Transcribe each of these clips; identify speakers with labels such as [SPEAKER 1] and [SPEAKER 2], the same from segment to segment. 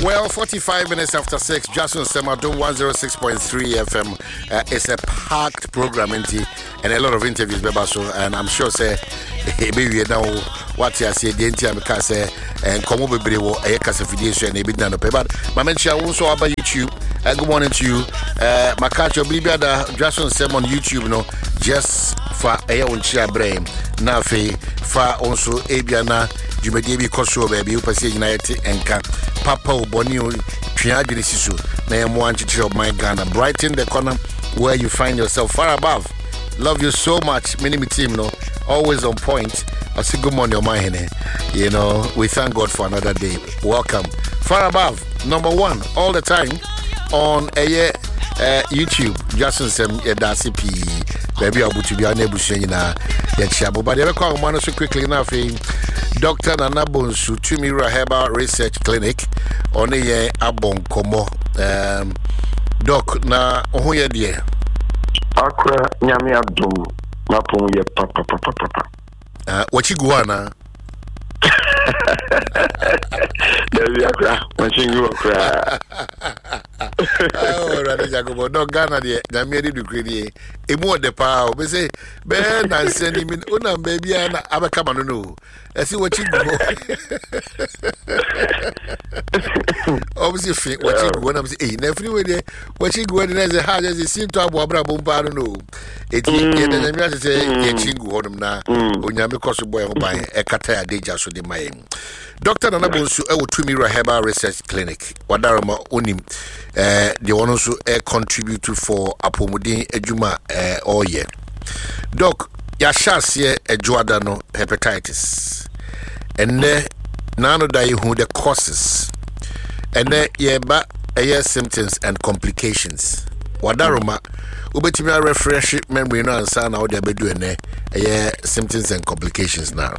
[SPEAKER 1] Well, 45 minutes after 6, Jason Semadum 106.3 FM. It's a packed program, and a lot of interviews, Bebaso, and I'm sure, say, maybe you know what you say, the NTM can say, and come over a classification, and a bit done. But my mention also about YouTube. Good morning to you. My catch your baby, Jason Sem on YouTube, no, just for a own chair brain. Nafe, for also Abiana, Jumedebi Koso, baby, Upasi United, and Papa Bonio, Triagri Sisu, name one teacher of my Ghana, brighten the corner where you find yourself far above. Love you so much, mini team, no, always on point. I say good morning, my honey. You know, we thank God for another day. Welcome. Far above, number one, all the time on a YouTube. Jason Sem Edasi P. Baby, I'll be unable to say na Yachabo. But they call one so quickly enough. Dr. Nana Bonsu, Tumira Herbal Research Clinic, on a Abon Komo. Doc, na Ohoya dear.
[SPEAKER 2] Akra Nyami Abdum, Mapon ye papa.
[SPEAKER 1] What you go on?
[SPEAKER 2] There we are, what you go.
[SPEAKER 1] Oh, Rada Jacobo, no Ghana, the made to create a more the power. We say, Ben, and send him in Una, baby, and I'm a come on. No, I see what you go. Obviously, what you go, I'm saying, everywhere there, what you go, and as a hard as it seemed to have Wabra Bombaro. No, it's the say, Chingu on him now, when you because of boy by a Kataya Deja, so the my Dr. Nanabonsu, Tumira Herbal Research Clinic, Wadarama Unim. They want also contribute for Apomodin Ejuma all year. Doc, Yashasia Ejuadano hepatitis. And then none of who the causes. And then yeba symptoms and complications. Wadaroma, Ubetimia refresh memory no answer now they be doing symptoms and complications now.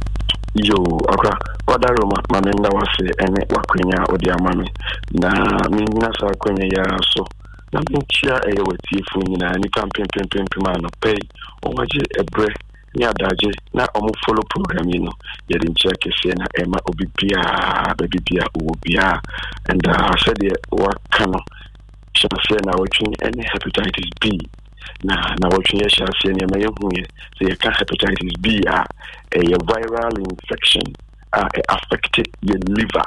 [SPEAKER 2] Yo, okay. Wadaroma, Mamenda was any Wakunya or the Amami. Na Minasa Quenya ya so. Nothing cheer a with Tifuna, and you can pimp pay, or maji a break near Daji, now almost follow program, you know. You didn't check a Sena, Emma Obipia, Baby Pia, Ubia, and I said, what can shall say now watching any hepatitis B. Now watching a shall say near my own, so you can hepatitis B, a viral infection. Affected your liver.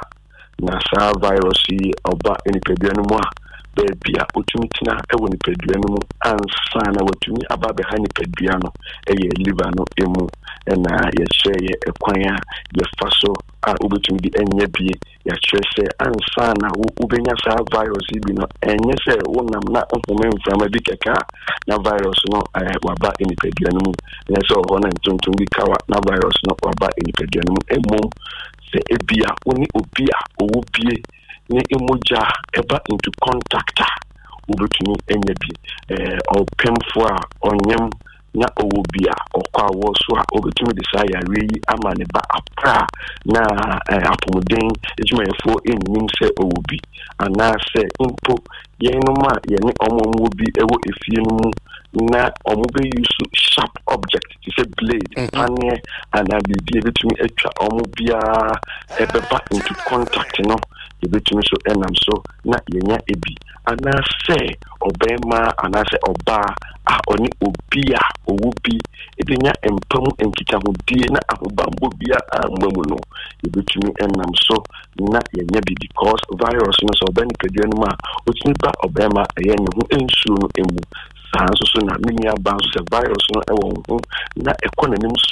[SPEAKER 2] Nasa virus oba any pedianuma, baby, utumitina, ewan pedianum, and sana what to me about behind the pediano, a liver no emu, and ye say a quaya, ye faso, ubutum the enyebi, ye say, and sana, ubenya virus, ibino, and ye say, one am not from a big car, na virus no, waba any pedianum, and so on and to be kawa, na virus no, waba any pedianum, emu. Se ebia oni obia owopie ne emoja eba into contact ubetumi enye bi opemfo a onyem na owobia okwa wo so a obetumi desire reyi ama ne ba apra na apomuden ejumefo enim se owobi ana se impo yenuma yene omomwo bi ewo efie no mu na omube use sharp object to say blade panye and I be able to etwa omubia ebeba into contact no ebetumi so enam so na yenya ebi ana say obema ana say oba a oni obia owubi ebenya empam enkitahudie na ahobambo bia amamu no ebetumi enam so na yenya bi because virus no so obani peduanu ma otini ba obema eyenye hu ensu no emu so na many bounce the virus no ewo na economy so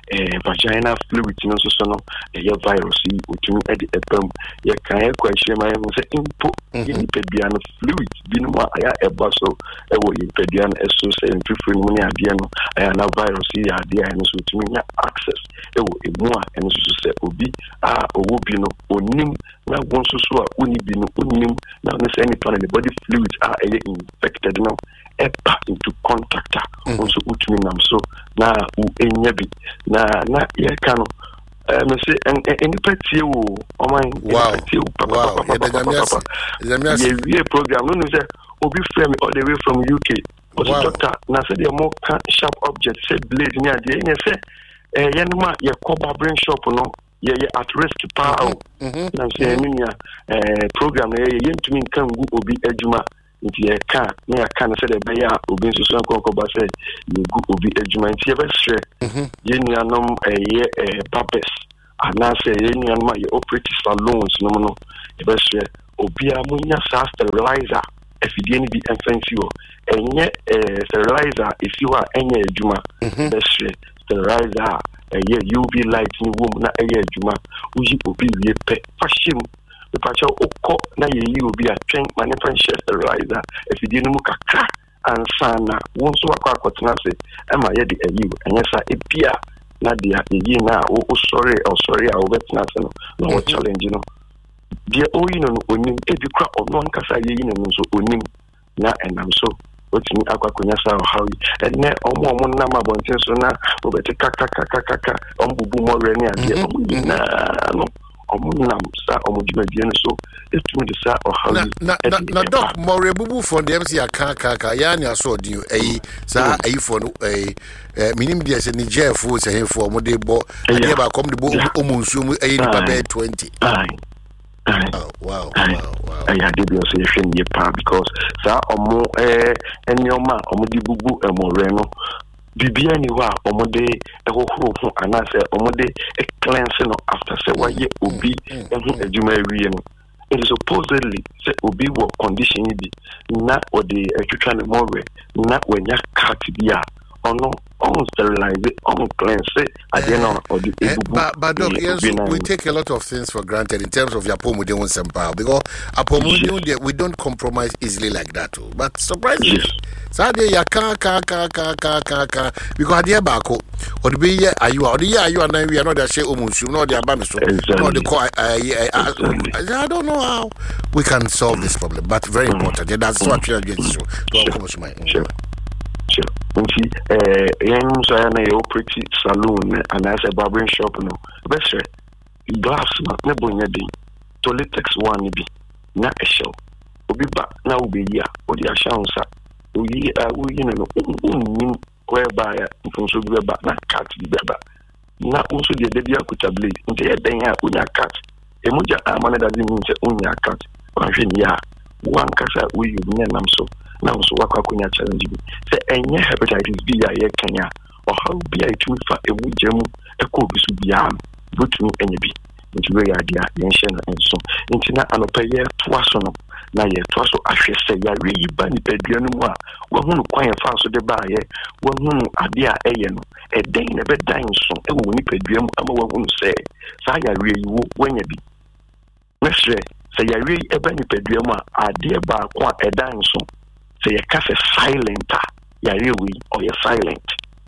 [SPEAKER 2] vagina fluid no so no virus yi otumi edi epam ye kan ekwahye ma ye say impo ye pedua no fluid bi no aya eba so ewo ye pedua no eso say free no ne ade no aya na virus yi ade aya no so otumi nya access ewo emu a eno so say obi owo bi no onim na won so a oni bi no onim na no say any plan in the body fluid infected no into contact also utumi nam so na enya bi na ye kanu me say any party wo o man
[SPEAKER 1] wow
[SPEAKER 2] ye program no say obi frame all the way from UK also doctor na say the more sharp object say blade near the say yenuma ye cover brain shop no ye at risk power na say enya program na ye ntumi nkan gu obi adwuma nti ye ka na ya ka na say de be ya obi nso so nkonko ba say ye gu obi adwuma nti ye be hwe ye nuanom purpose ana say ye nuanom ye operate salons no ye be hwe obi a munya sterilizer efidie ni bi enfancy o enye sterilizer esiwa enye adwuma be hwe sterilizer UV light ni wom na adwuma uji obi wie pe fashim the pacha okọ na ye obi a twen manufacture sterilizer efidie no mu kakra ansana won so akotena se ema ye de enye sa ebia na de ye na o sorry a obetena se no no challenge no de oyi no onim ebi kwa ono nkasa ye no so onim na enam so otimi akwakonya sa hawi ene omo na mabontin so na obeti kaka ombubu mo reni ade omo na no omo nam sa omo djumadi no so etimi de sa hawi
[SPEAKER 1] na doc mo rebubu for the MC aka ya ni aso odin sa ayi for no minim de se Niger fo se hefo mo de bo ade ba kom de bo omo nsu mu ayi ni ba 20 wow.
[SPEAKER 2] I had to be association because sa omo enyoma omo di bubu emoreno bibia ni wa omo de ehoro ho anase omo de cleanse no after say why obi ehu adwuma awie no it is supposedly say obi wo condition bi na o de etwetwa ne more na wanya cat bia ono on sterilize on cleanse again or the
[SPEAKER 1] but doc, yes, we take a lot of things for granted in terms of your pomodin sempa because apomodin we don't compromise easily like that too. But surprisingly Saturday ya ka because there bako or the year are you and we are not that share omunsu no the abamiso no the I don't know how we can solve this problem, but very important. That's what we are getting to.
[SPEAKER 2] Sure. Yen so ya na yo pretty salon and as a barbering shop no. Best glass na bonya din. To latex one bi na ehel. Obi ba na obi ya, odi ashansa. Oyi no unnim whereby nfonso bi ba na cat bi ba. Na unso de bia kuta blade. Nte ye den ya unya cat. Emuja amane da din nse unya cat. Wanhwe ni ya. Wan kasa uyi nya nam so. Now so wakwakunya challenge bi say enye hepatitis B ya ye kanya or how be I too fa emujemu eko bisu bia botumi enye bi nti we ya dia yen hye na enso nti na anopa ye toaso no na ye toaso ahwe se ya reyi ba ni padua no mu a wo hunu kwan fa so de ba ye wo hunu ade a eye no eden na be dan so e wo ni padua mu ama wo hunu se sa ya reyi wo wanya bi mesre se ya reyi e ba ni padua mu a ade ba kwa edan so say you cast a silent ya rewi or you silent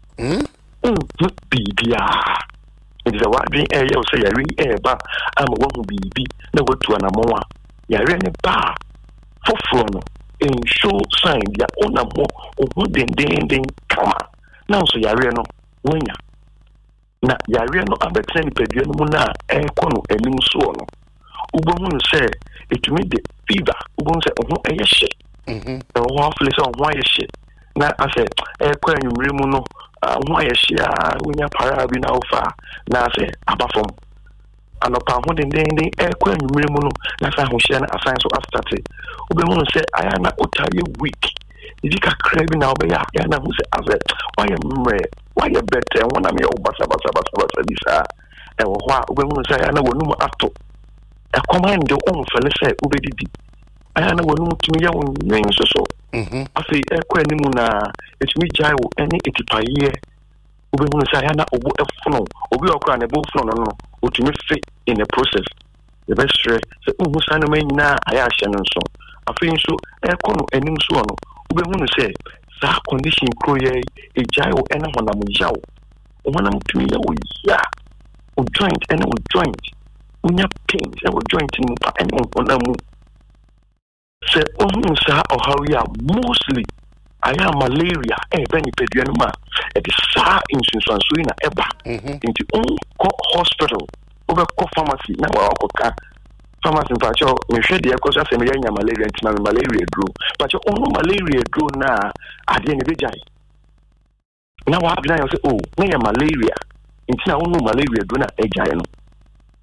[SPEAKER 2] bibia it is a what being air you say ya re air ba am one who bibi na go to an amoa ya re ne ba for no in show sign ya ona mo o den kama now so ya re no wanya na ya re no abetre ni pedua no mu na e kono anim so no ubomu say etumi de fever ubomu say oho eyehye one place on why shit. Now I said, when you remove why she when you parabi now far. Now I say, abafom. And upon one day, when you remove, that's how she and a science of after it. Ubemon say, I am not utterly weak. If you can crave now, but yeah, and I will say, I said, why you better? One of me, basa this and why Ubemon say, I know no after a command the own fellow say, Ubedi. I know when to me young names so. I say, Equanimuna, it's me jai any 85 year. Ube say, I know a phone, or we are crying a both no, or to me fit in the process. The best stress, the Umusaname na Ayashan and so. I feel so, Equano and Nimsuano. Ube say, that condition croye, a jai or any one of Mujao. One of to me, ya, or joint and would joint. When you paint, I will joint in and say sa or how we are mostly I am malaria benny peduanuma at the sa in Suina eba into hospital over pharmacy now pharmacy in fact you should the cause of malaria and malaria grew but your own malaria grew now at the end of the day now I say oh malaria into now malaria do not a giant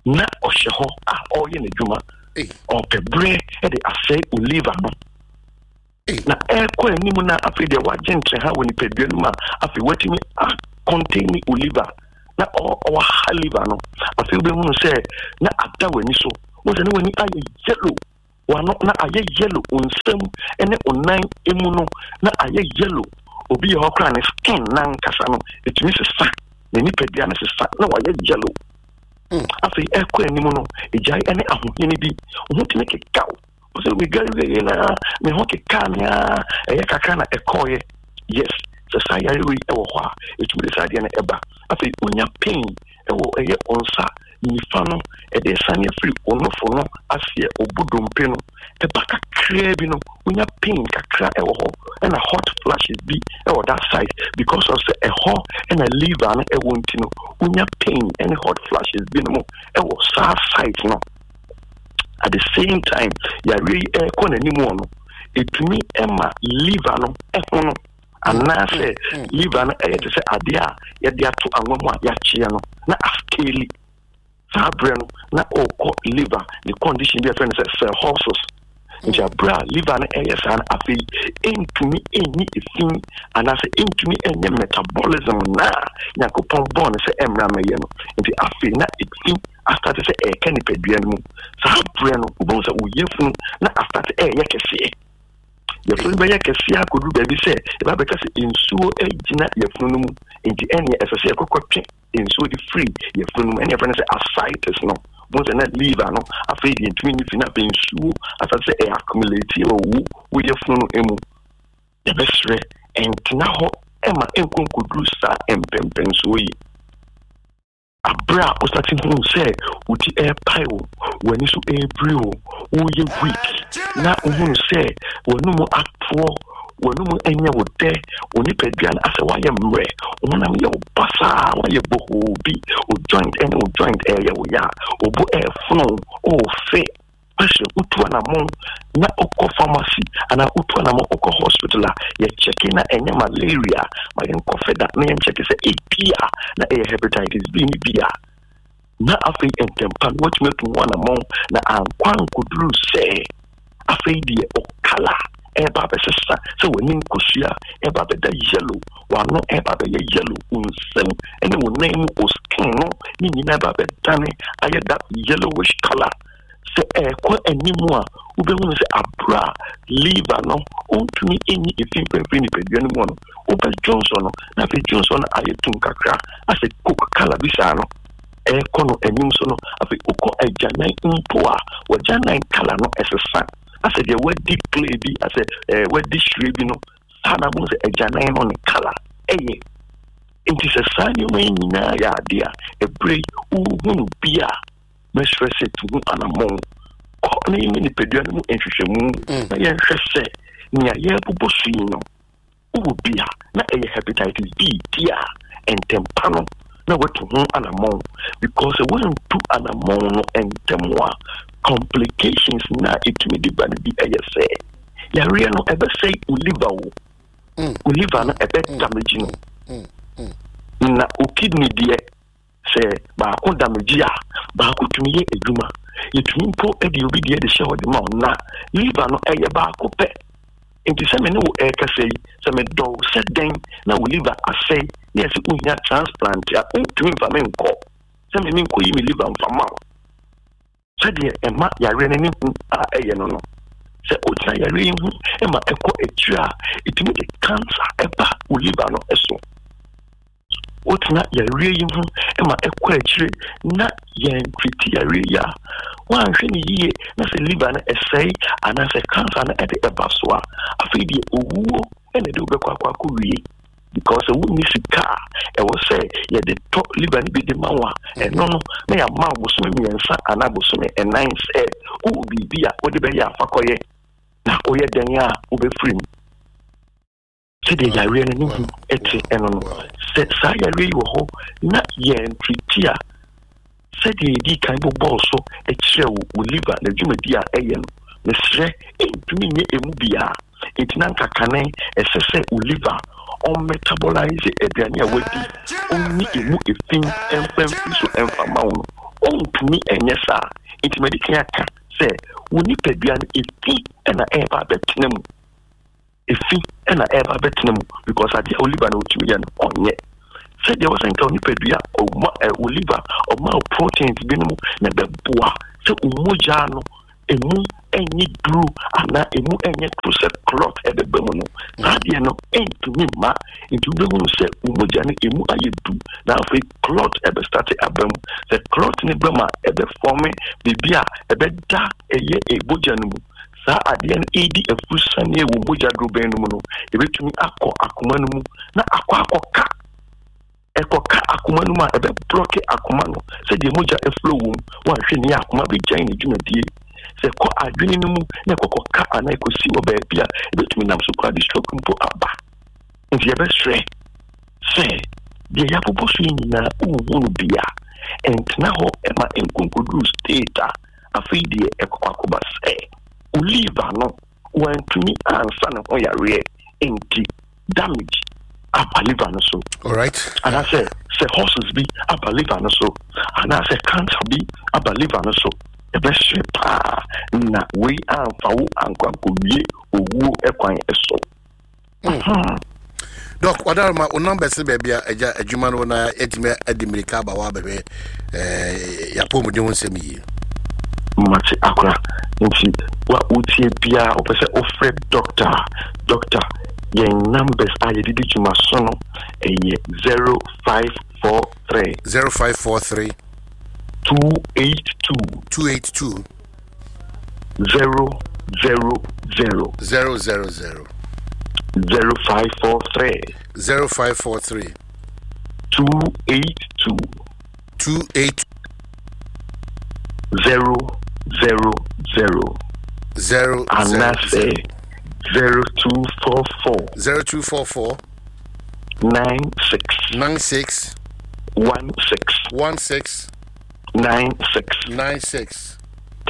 [SPEAKER 2] na osheho oye ne dwuma o pebre e de asay oliva no na ekọ enimu na afi de wa gentle ha woni pedua no ma afi watimi contain oliva na o haliva no afi be hunu se na ada wani so wo se ne wani aye yellow wano na aye yellow onsam ene onan emu no na aye yellow obi ye hokra ne skin nan kasa no etimi se sa ne ni pedua ne se sa na wa ye yellow afi ekọ enimu no ejai ene ahohene bi wo timi kekaw so we gari na me ho kekania eye kakra na ekoye yes so say yari we e wo ho a etumi de sade na eba afi onya pain e wo eye onsa nifa no e de sane free onofo no asie obudompe no e baka kra bi no onya pain kakra e wo ho and a hot flashes be e wo that side because of say e ho and a liver na e wonti no onya pain and hot flashes be no e wo side no. At the same time, ya really kona ni mo no etumi ema liver no no anase liver no te se ade a ye de ato anwamo a ya chie no na askeli sabre no na okọ liver the condition be friend say cirrhosis nja bra liver no san afi entumi enyi efin anase entumi enye metabolism na yakopon born se emra meye no nti afi na efin after the say can pedua no sa breno ubon sa uyefunu na after the kese yefunu be kese akodu ba bi say e ba be kase ensuo agina yefunu mu enti ene esese ekokotwe ensuo di free yefunu ene friend say ascites no bon say na liver no after the entumi ni fina be ensuo after say accumulate wo yefunu emu the best enti na ho ema enkonkodu sa empempen so yi abra o starting to say uti air pile when you every ye week na uhun say wonu mo atwo wonu mo enya wo de oni peduan ase wa ye mre onam ye obasa wa ye boho bi o joint area wo ya obo air fun o fe pashe utu na mon na oko pharmacy ana utu na mon oko hospital ye check na enya malaria ma yen kofeda na yen check say epia na hepatitis B ni bia na afi entempa what me to one among na ankwan kudru say afi die okala eba be sesa so woni nkosua eba be da yellow wano eba be yellow unsem ene wo name o skin no ni nyina eba be dane aye that yellowish color se kwa animu a ubehunu se abra liver no ontumi enyi efimfemfe ni pedua no no obe Johnson no na fe Johnson aye tum kakra ase cook color bisa no kono enim so no afi uko ejanan mpo a wajanan color no esesa ase de wedi play bi ase wedi shwe bi no sana mo se ejanan no ni color eye enti se sanyo me nyina ya dia ebre uhunu bia mesrese tu anamon ko ni pedua no enhwehwemu na ye hwese nya ye bubosu no ubia na hepatitis B dia entempano na wetu anamon because when to anamon no entemwa complications na itumi di bani bi say ya ria no ebe say uliver na ebe damage no na kidney die say ba ko damage a ba ko tumi ye edwuma yetumi po edi obi die de sheho de ma na liver no ba ko pe enti se me no ekase se me do se den na liver asay yes unya transplant ya untumi fa me nko se me nko yi me liver mfa ma se de ema ya re ne hu no no se otia ya re hu ema eko etua itimi de cancer eba liver no eso otina ya re hu ema eko ekire na ya treat ya re ya wan hwe ni yiye na se liver na esai ana se cancer na ede eba so a afidi owuo ene de obekwa kwa wie because we miss car e was say yeah the top liver ni be the manwa e no na ya ma boso me ensa ana boso me e nine say o bibia o de be ya fakoye na o ye den ya o be free se de ya re ni hu eti eno no se sa ya re wo ho na ye treatia se de di kan bo boso e kire wo liver na dwumadi a eye no ne sre entumi nye emu bia etinan kakane esese liver on metabolize eduane a wadi onni emu efin empem so emfama wo on to me and yes, sir. It's medical say, we need to be an iffy and a ever betnum. Iffy and a ever betnum because I did Oliver to me on yet. Said there wasn't only pedia or Oliver or more proteins, binum, never boa, so umujano. Emu enye dru ana emu enye closet cloth e be bemu no sadia no enti ma into bemu se umoja ne emu aye du na afi cloth e be start abam the cloth ne bema e be form bibia e be da eye eboja no mu sa ade no edi afusa ne umoja dru ben no mu no e betumi akọ akoma no mu na akọ ka ekoka akoma no ma e be block akoma no se de moja e flow wom wa hwe ne akoma be gyan ne dwumadie se ko adwene no mu na kokoka ana ekosi wo baabia ebetumi nam so kwa stroke mpo aba nti ebe hwe se de ya poposo nyina uhunu bia entna ho ema enkonkodu state afi de ekokakoba se Oliver no wantumi ansa no ho yare enti damage abaliver no so.
[SPEAKER 1] All right.
[SPEAKER 2] And I say horses be abaliver no so and I say cancer be abaliver no so. Best na we are for uncle owu ekwan eso.
[SPEAKER 1] Doc, what are my numbers baby adwuma no na etime adimirika ba wa bebe yapomu de wonsemi
[SPEAKER 2] mate akra nti wa utie bia opese ofre doctor yen numbers aye didi juma sono eye 0543 282 000
[SPEAKER 1] 0543
[SPEAKER 2] 282 000 and that's
[SPEAKER 1] 0244 96 16 96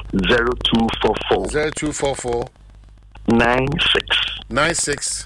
[SPEAKER 1] 0244 96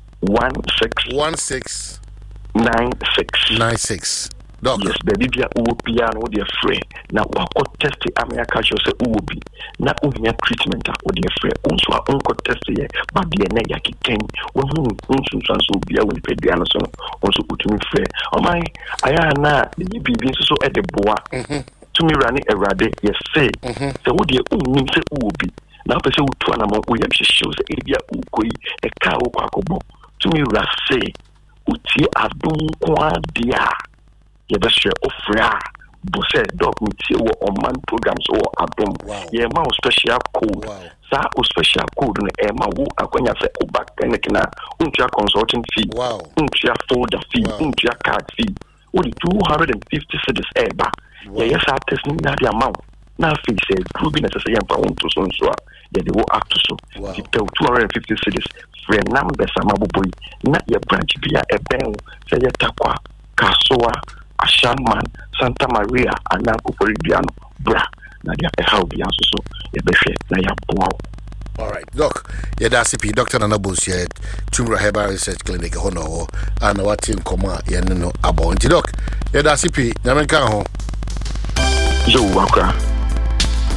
[SPEAKER 1] 16 Doc.
[SPEAKER 2] Yes, baby, be a piano, dear friend. Now, what test the America say, Ubi. Now, only treatment or dear friend. Also, uncle test here, but the Nayaki came when so be a will pay the answer. Also, put me fair. Oh, my, I am not the BB so at the boa. To me, running a rade, yes, say. So, what dear Umi say, Ubi. Now, person to an amount we have shows the area Ukoi, a cow, Quacobo. To me, say, Uti Adum Quadia. Ye be share ofra bo say dog me tie wo on man programs or adom ye ma special code sa o special code no e ma wo akwanya say o back na untia consulting fee untia folder fee untia card fee o di 250 cedis e ba ye yes artist ni na the amount na fee say group na say yampa unto so ye de wo act so di 250 cedis friend numbers amaboboy na ye branch bia e ben say ye takwa Kasoa Ashaman, Santa Maria, and Naku Foridiano, Bra, Nadia Haubian, so a beshe, Naya Bow.
[SPEAKER 1] All right, Doc, Yadasipi, Dr. Nanabus, yet, Tumra Herbal Research Clinic, Hono, and what in Coma, Yanino, Abo, Doc, Yadasipi, Namanka,
[SPEAKER 2] Yo, Waka.